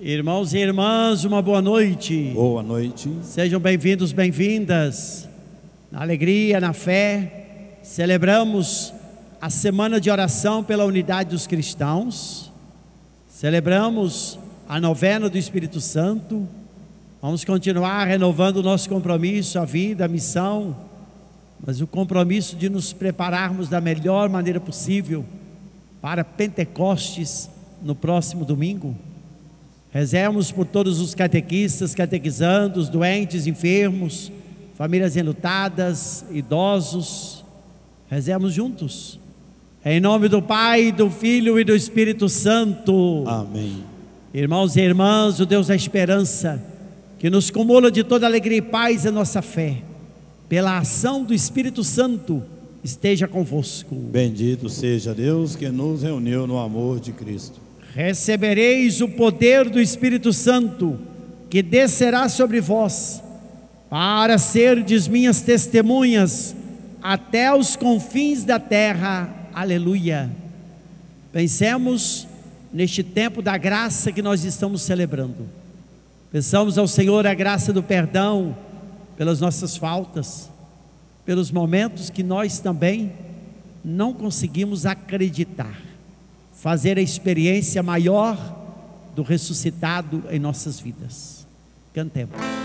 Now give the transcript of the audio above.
Irmãos e irmãs, uma boa noite. Boa noite. Sejam bem-vindos, bem-vindas. Na alegria, na fé, celebramos a semana de oração pela unidade dos cristãos. Celebramos a novena do Espírito Santo. Vamos continuar renovando o nosso compromisso, a vida, a missão, mas o compromisso de nos prepararmos da melhor maneira possível para Pentecostes no próximo domingo. Rezemos por todos os catequistas, catequizandos, doentes, enfermos, famílias enlutadas, idosos. Rezemos juntos. Em nome do Pai, do Filho e do Espírito Santo. Amém. Irmãos e irmãs, o Deus da esperança, que nos cumula de toda alegria e paz a nossa fé, pela ação do Espírito Santo, esteja convosco. Bendito seja Deus que nos reuniu no amor de Cristo. Recebereis o poder do Espírito Santo, que descerá sobre vós, para serdes minhas testemunhas até os confins da terra. Aleluia. Pensemos neste tempo da graça que nós estamos celebrando. Peçamos ao Senhor a graça do perdão pelas nossas faltas, pelos momentos que nós também não conseguimos acreditar, fazer a experiência maior do ressuscitado em nossas vidas. Cantemos.